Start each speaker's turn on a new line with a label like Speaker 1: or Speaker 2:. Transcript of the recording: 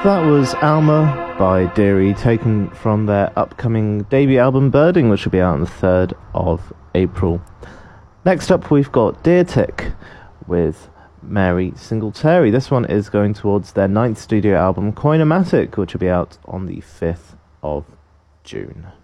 Speaker 1: That was Alma by Deary, taken from their upcoming debut album Birding, which will be out on the 3rd of April. Next up we've got Deer Tick with Mary Singletary. This one is going towards their 9th studio album Coinomatic, which will be out on the 5th of June.